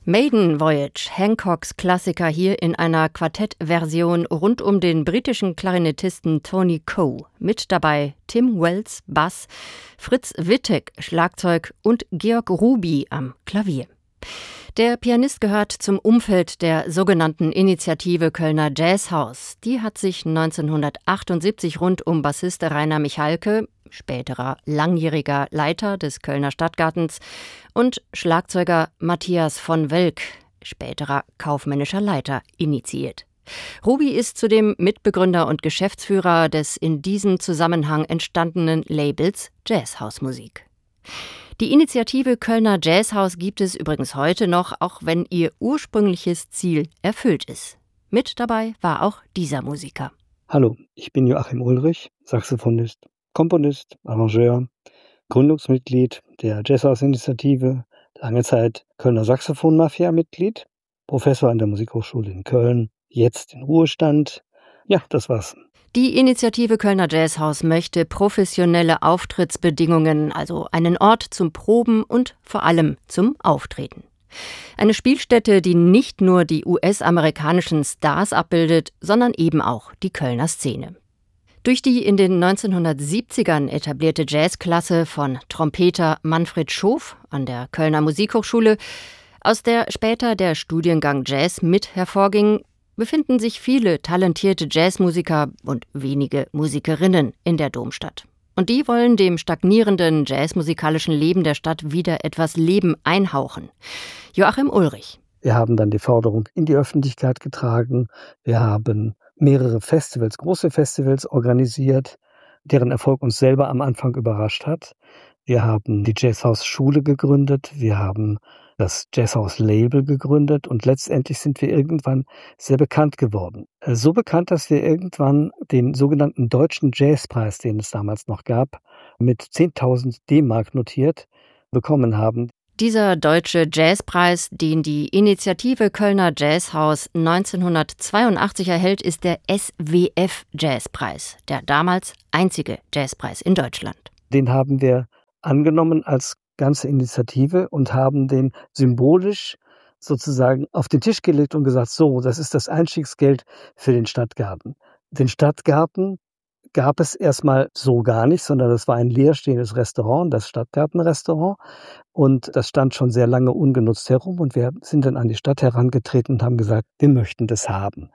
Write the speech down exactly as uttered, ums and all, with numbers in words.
Maiden Voyage, Hancocks Klassiker hier in einer Quartettversion rund um den britischen Klarinettisten Tony Coe. Mit dabei Tim Wells, Bass, Fritz Wittek, Schlagzeug und Georg Ruby am Klavier. Der Pianist gehört zum Umfeld der sogenannten Initiative Kölner Jazzhaus. Die hat sich neunzehnhundertachtundsiebzig rund um Bassist Rainer Michalke, späterer langjähriger Leiter des Kölner Stadtgartens, und Schlagzeuger Matthias von Welk, späterer kaufmännischer Leiter, initiiert. Ruby ist zudem Mitbegründer und Geschäftsführer des in diesem Zusammenhang entstandenen Labels Jazzhausmusik. Die Initiative Kölner Jazzhaus gibt es übrigens heute noch, auch wenn ihr ursprüngliches Ziel erfüllt ist. Mit dabei war auch dieser Musiker. Hallo, ich bin Joachim Ulrich, Saxophonist, Komponist, Arrangeur, Gründungsmitglied der Jazzhaus-Initiative, lange Zeit Kölner Saxophon-Mafia-Mitglied, Professor an der Musikhochschule in Köln, jetzt in Ruhestand. Ja, das war's. Die Initiative Kölner Jazzhaus möchte professionelle Auftrittsbedingungen, also einen Ort zum Proben und vor allem zum Auftreten. Eine Spielstätte, die nicht nur die U S-amerikanischen Stars abbildet, sondern eben auch die Kölner Szene. Durch die in den neunzehnhundertsiebzigern etablierte Jazzklasse von Trompeter Manfred Schof an der Kölner Musikhochschule, aus der später der Studiengang Jazz mit hervorging, befinden sich viele talentierte Jazzmusiker und wenige Musikerinnen in der Domstadt. Und die wollen dem stagnierenden jazzmusikalischen Leben der Stadt wieder etwas Leben einhauchen. Joachim Ulrich. Wir haben dann die Forderung in die Öffentlichkeit getragen. Wir haben mehrere Festivals, große Festivals organisiert, deren Erfolg uns selber am Anfang überrascht hat. Wir haben die Jazzhaus-Schule gegründet, wir haben das Jazzhaus-Label gegründet und letztendlich sind wir irgendwann sehr bekannt geworden. So bekannt, dass wir irgendwann den sogenannten Deutschen Jazzpreis, den es damals noch gab, mit zehntausend D-Mark notiert, bekommen haben. Dieser Deutsche Jazzpreis, den die Initiative Kölner Jazzhaus neunzehnhundertzweiundachtzig erhält, ist der S W F-Jazzpreis, der damals einzige Jazzpreis in Deutschland. Den haben wir angenommen als ganze Initiative und haben den symbolisch sozusagen auf den Tisch gelegt und gesagt, so, das ist das Einstiegsgeld für den Stadtgarten. Den Stadtgarten gab es erstmal so gar nicht, sondern das war ein leerstehendes Restaurant, das Stadtgartenrestaurant, und das stand schon sehr lange ungenutzt herum und wir sind dann an die Stadt herangetreten und haben gesagt, wir möchten das haben.